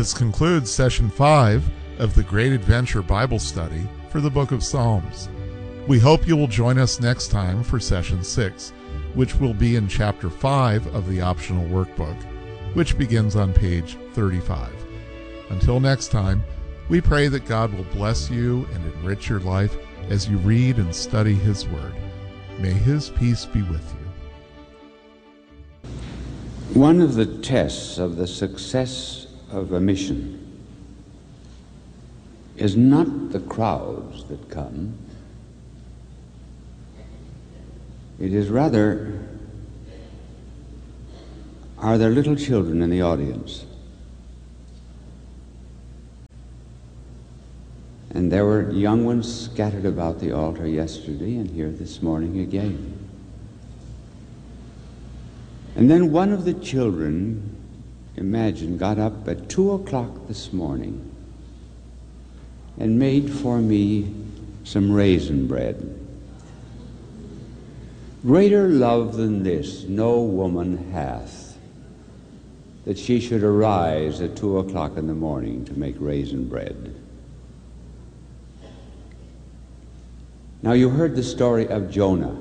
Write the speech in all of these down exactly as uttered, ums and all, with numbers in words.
This concludes Session five of the Great Adventure Bible Study for the Book of Psalms. We hope you will join us next time for Session six, which will be in Chapter five of the optional workbook, which begins on page thirty-five. Until next time, we pray that God will bless you and enrich your life as you read and study His Word. May His peace be with you. One of the tests of the success of a mission is not the crowds that come. It is rather, are there little children in the audience? And there were young ones scattered about the altar yesterday and here this morning again. And then one of the children, imagine, got up at two o'clock this morning and made for me some raisin bread. Greater love than this no woman hath, that she should arise at two o'clock in the morning to make raisin bread. Now you heard the story of Jonah,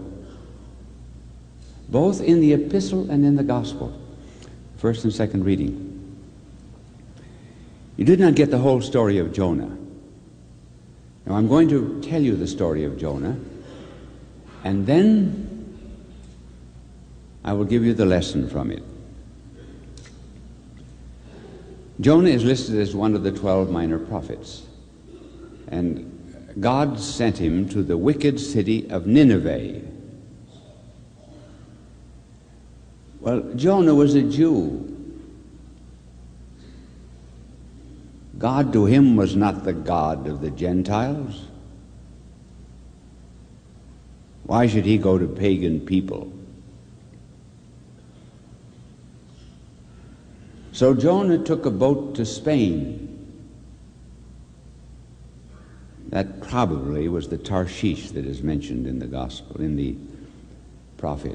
both in the epistle and in the gospel, first and second reading. You did not get the whole story of Jonah. Now I'm going to tell you the story of Jonah, and then I will give you the lesson from it. Jonah is listed as one of the twelve minor prophets, and God sent him to the wicked city of Nineveh. Well, Jonah was a Jew. God to him was not the God of the Gentiles. Why should he go to pagan people? So Jonah took a boat to Spain. That probably was the Tarshish that is mentioned in the gospel, in the prophet.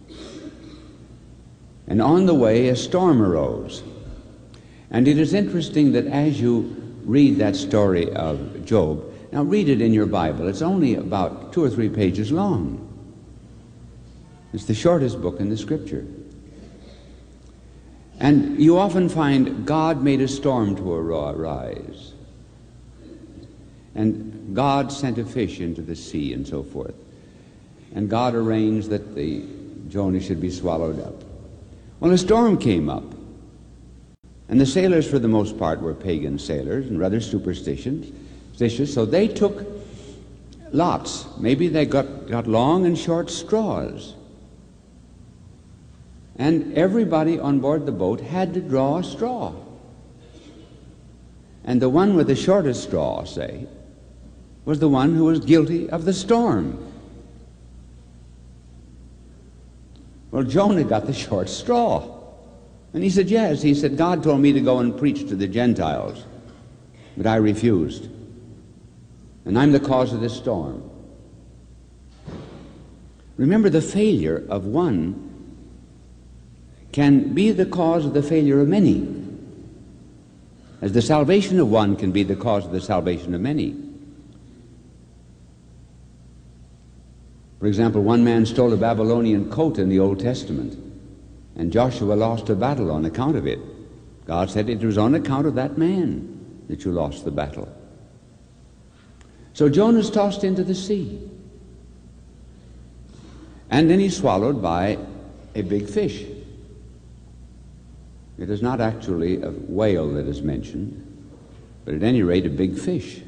And on the way, a storm arose. And it is interesting that as you read that story of Job, now read it in your Bible. It's only about two or three pages long. It's the shortest book in the Scripture. And you often find God made a storm to arise. And God sent a fish into the sea and so forth. And God arranged that the Jonah should be swallowed up. Well, a storm came up. And the sailors, for the most part, were pagan sailors and rather superstitious. So they took lots. Maybe they got, got long and short straws. And everybody on board the boat had to draw a straw. And the one with the shortest straw, say, was the one who was guilty of the storm. Well, Jonah got the short straw. And he said, yes. He said, God told me to go and preach to the Gentiles, but I refused. And I'm the cause of this storm. Remember, the failure of one can be the cause of the failure of many, as the salvation of one can be the cause of the salvation of many. For example, one man stole a Babylonian coat in the Old Testament, and Joshua lost a battle on account of it. God said it was on account of that man that you lost the battle. So Jonah's tossed into the sea, and then he's swallowed by a big fish. It is not actually a whale that is mentioned, but at any rate a big fish.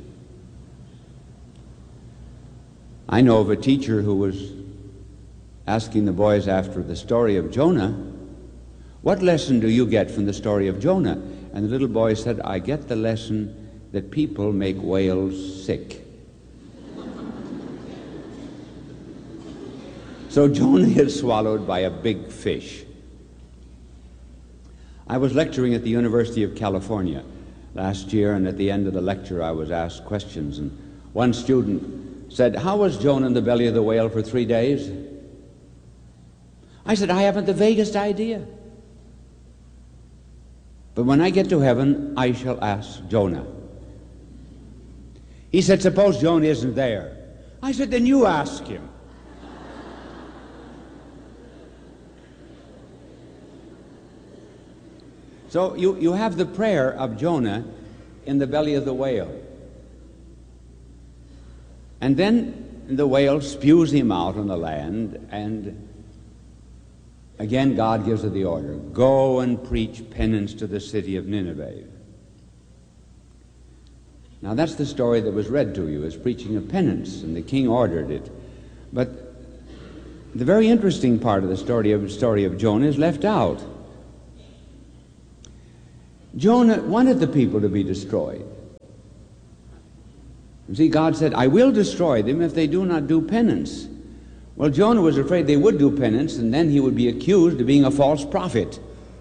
I know of a teacher who was asking the boys after the story of Jonah, what lesson do you get from the story of Jonah? And the little boy said, I get the lesson that people make whales sick. So Jonah is swallowed by a big fish. I was lecturing at the University of California last year, and at the end of the lecture I was asked questions, and one student said, how was Jonah in the belly of the whale for three days? I said, I haven't the vaguest idea. But when I get to heaven, I shall ask Jonah. He said, suppose Jonah isn't there. I said, then you ask him. So you, you have the prayer of Jonah in the belly of the whale. And then the whale spews him out on the land, and again God gives her the order, go and preach penance to the city of Nineveh. Now that's the story that was read to you, as preaching of penance, and the king ordered it. But the very interesting part of the story of, story of Jonah is left out. Jonah wanted the people to be destroyed. You see, God said, I will destroy them if they do not do penance. Well, Jonah was afraid they would do penance, and then he would be accused of being a false prophet.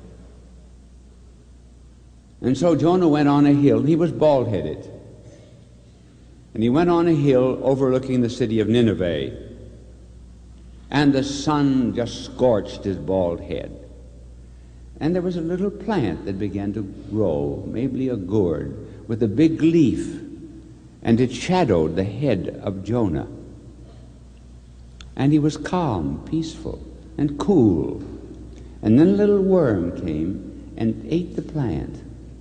And so Jonah went on a hill. He was bald-headed. And he went on a hill overlooking the city of Nineveh. And the sun just scorched his bald head. And there was a little plant that began to grow, maybe a gourd, with a big leaf, and it shadowed the head of Jonah. And he was calm, peaceful, and cool. And then a little worm came and ate the plant.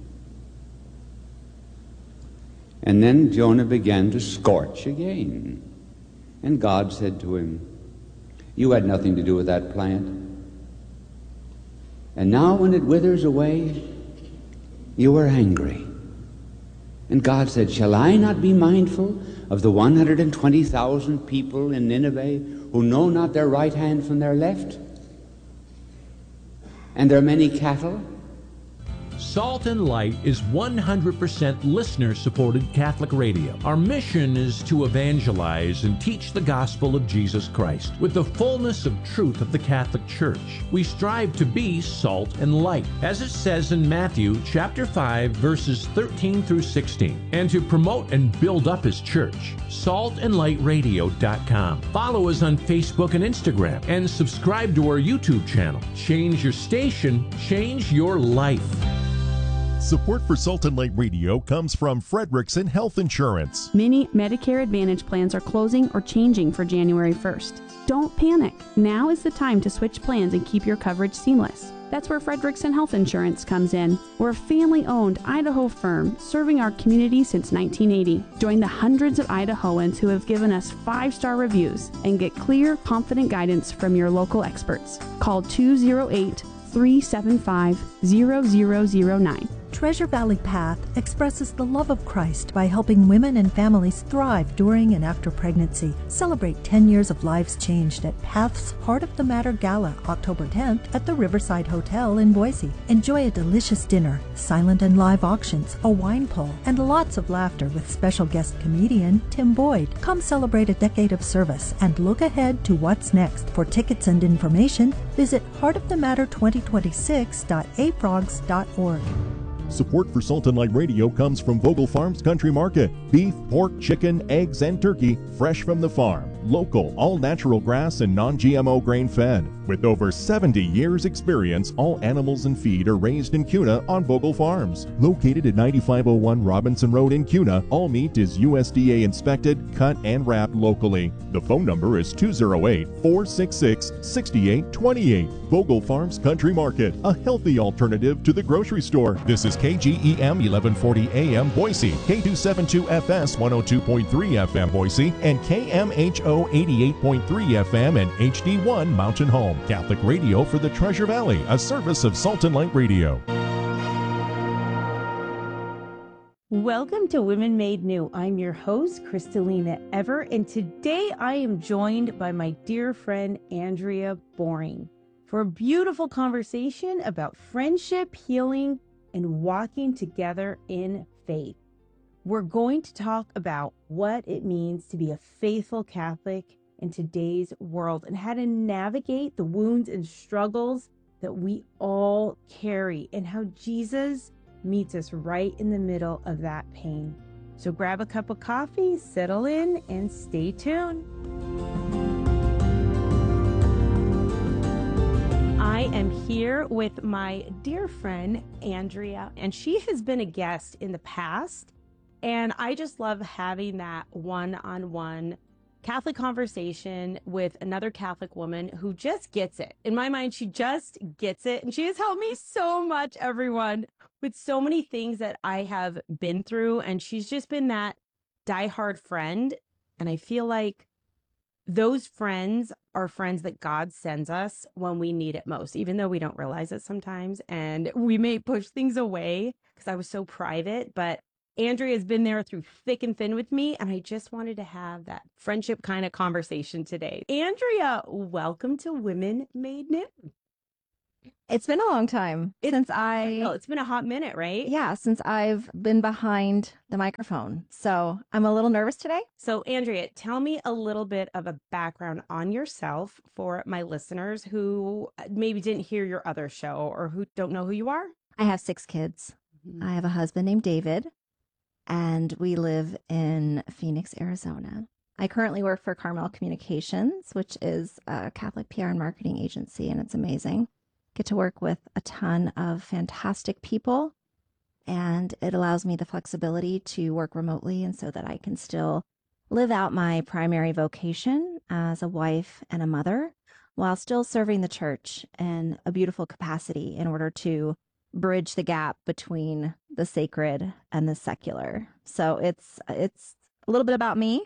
And then Jonah began to scorch again. And God said to him, you had nothing to do with that plant. And now when it withers away, you are angry. And God said, shall I not be mindful of the one hundred twenty thousand people in Nineveh who know not their right hand from their left? And their many cattle? Salt and Light is one hundred percent listener-supported Catholic radio. Our mission is to evangelize and teach the gospel of Jesus Christ with the fullness of truth of the Catholic Church. We strive to be salt and light, as it says in Matthew chapter five, verses thirteen through sixteen, and to promote and build up His church. salt and light radio dot com. Follow us on Facebook and Instagram, and subscribe to our YouTube channel. Change your station, change your life. Support for Salt and Light Radio comes from Frederickson Health Insurance. Many Medicare Advantage plans are closing or changing for January first. Don't panic. Now is the time to switch plans and keep your coverage seamless. That's where Frederickson Health Insurance comes in. We're a family-owned Idaho firm serving our community since nineteen eighty. Join the hundreds of Idahoans who have given us five-star reviews and get clear, confident guidance from your local experts. Call two oh eight, three seven five, zero zero zero nine. Treasure Valley Path expresses the love of Christ by helping women and families thrive during and after pregnancy. Celebrate ten years of lives changed at Path's Heart of the Matter Gala, October tenth at the Riverside Hotel in Boise. Enjoy a delicious dinner, silent and live auctions, a wine pull, and lots of laughter with special guest comedian Tim Boyd. Come celebrate a decade of service and look ahead to what's next. For tickets and information, visit heart of the matter twenty twenty-six dot a frogs dot org. Support for Salt and Light Radio comes from Vogel Farms Country Market. Beef, pork, chicken, eggs, and turkey, fresh from the farm. Local, all-natural grass and non-G M O grain-fed. With over seventy years experience, all animals and feed are raised in Kuna on Vogel Farms. Located at ninety-five oh one Robinson Road in Kuna, all meat is U S D A inspected, cut, and wrapped locally. The phone number is two oh eight, four six six, six eight two eight. Vogel Farms Country Market, a healthy alternative to the grocery store. This is K G E M eleven forty A M Boise, K two seventy-two F S one oh two point three F M Boise, and K M H O eighty-eight point three F M and H D one Mountain Home. Catholic radio for the Treasure Valley, a service of Salt and Light Radio. Welcome to Women Made New. I'm your host, Kristalina Ever, and today I am joined by my dear friend, Andrea Boring, for a beautiful conversation about friendship, healing, and walking together in faith. We're going to talk about what it means to be a faithful Catholic in today's world and how to navigate the wounds and struggles that we all carry and how Jesus meets us right in the middle of that pain. So grab a cup of coffee, settle in, and stay tuned. I I am here with my dear friend, Andrea, and she has been a guest in the past. And I just love having that one-on-one Catholic conversation with another Catholic woman who just gets it. In my mind, she just gets it. And she has helped me so much, everyone, with so many things that I have been through. And she's just been that diehard friend. And I feel like those friends are friends that God sends us when we need it most, even though we don't realize it sometimes. And we may push things away because I was so private, but Andrea has been there through thick and thin with me. And I just wanted to have that friendship kind of conversation today. Andrea, welcome to Women Made New. It's been a long time It, since I, well, it's been a hot minute, right? yeah, since I've been behind the microphone. So I'm a little nervous today. So Andrea, tell me a little bit of a background on yourself for my listeners who maybe didn't hear your other show or who don't know who you are. I have six kids. Mm-hmm. I have a husband named David, and we live in Phoenix, Arizona. I currently work for Carmel Communications, which is a Catholic P R and marketing agency, and it's amazing. Get to work with a ton of fantastic people, and it allows me the flexibility to work remotely and so that I can still live out my primary vocation as a wife and a mother while still serving the church in a beautiful capacity in order to bridge the gap between the sacred and the secular. So it's it's a little bit about me.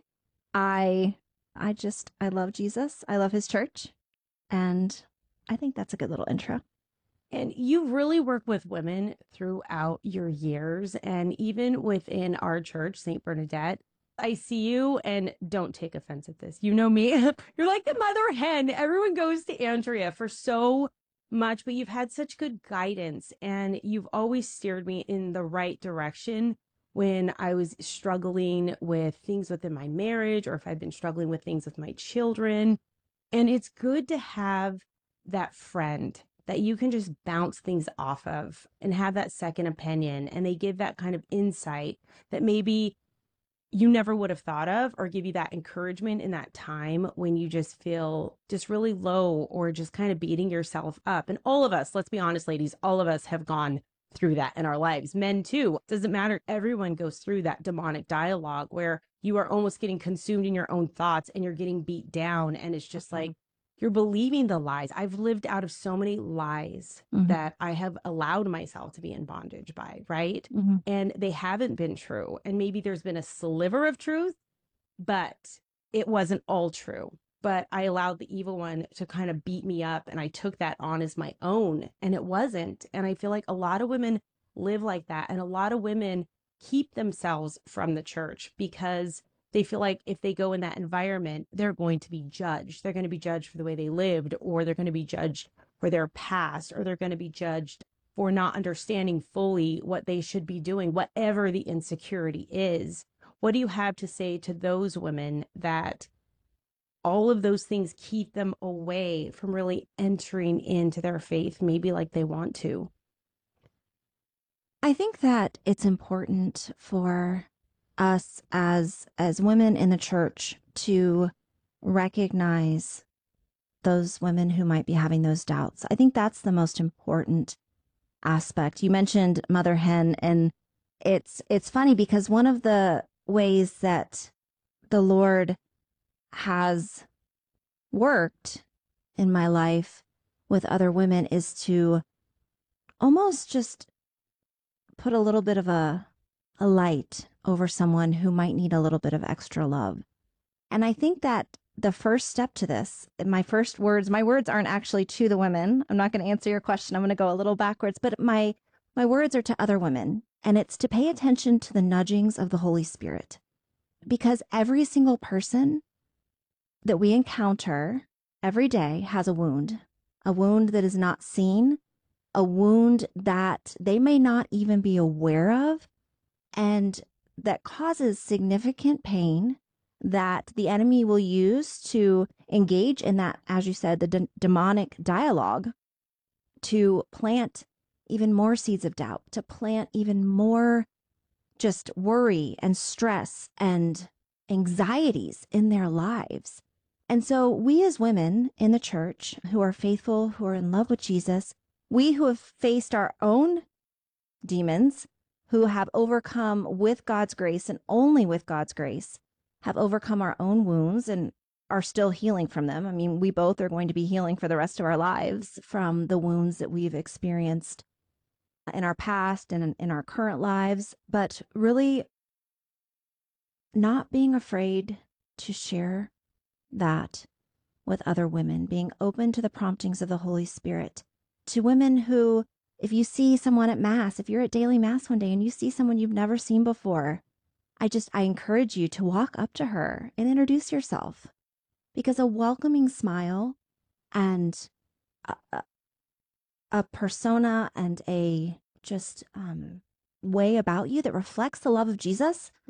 I I just I love Jesus. I love his church, and I think that's a good little intro. And you really work with women throughout your years, and even within our church, Saint Bernadette. I see you, and don't take offense at this. You know me. You're like the mother hen. Everyone goes to Andrea for so much, but you've had such good guidance, and you've always steered me in the right direction when I was struggling with things within my marriage, or if I've been struggling with things with my children. And it's good to have that friend that you can just bounce things off of and have that second opinion. And they give that kind of insight that maybe you never would have thought of, or give you that encouragement in that time when you just feel just really low or just kind of beating yourself up. And all of us, let's be honest, ladies, all of us have gone through that in our lives. Men too. Doesn't matter. Everyone goes through that demonic dialogue where you are almost getting consumed in your own thoughts and you're getting beat down. And it's just like, you're believing the lies. I've lived out of so many lies mm-hmm. that I have allowed myself to be in bondage by, right? Mm-hmm. And they haven't been true. And maybe there's been a sliver of truth, but it wasn't all true. But I allowed the evil one to kind of beat me up, and I took that on as my own, and it wasn't. And I feel like a lot of women live like that. And a lot of women keep themselves from the church because they feel like if they go in that environment, they're going to be judged. They're going to be judged for the way they lived, or they're going to be judged for their past, or they're going to be judged for not understanding fully what they should be doing, whatever the insecurity is. What do you have to say to those women that all of those things keep them away from really entering into their faith, maybe like they want to? I think that it's important for us as as women in the church to recognize those women who might be having those doubts. I think that's the most important aspect. You mentioned mother hen, and it's it's funny because one of the ways that the Lord has worked in my life with other women is to almost just put a little bit of a a light over someone who might need a little bit of extra love. And I think that the first step to this, my first words, my words aren't actually to the women. I'm not going to answer your question. I'm going to go a little backwards, but my my words are to other women, and it's to pay attention to the nudgings of the Holy Spirit. Because every single person that we encounter every day has a wound, a wound that is not seen, a wound that they may not even be aware of, and that causes significant pain that the enemy will use to engage in that, as you said, the de- demonic dialogue, to plant even more seeds of doubt, to plant even more just worry and stress and anxieties in their lives. And so we as women in the church who are faithful, who are in love with Jesus, we who have faced our own demons, who have overcome with God's grace and only with God's grace, have overcome our own wounds and are still healing from them. I mean, we both are going to be healing for the rest of our lives from the wounds that we've experienced in our past and in, in our current lives, but really not being afraid to share that with other women, being open to the promptings of the Holy Spirit, to women who, if you see someone at Mass, if you're at daily Mass one day and you see someone you've never seen before, I just, I encourage you to walk up to her and introduce yourself, because a welcoming smile and a, a, a persona and a just um, way about you that reflects the love of Jesus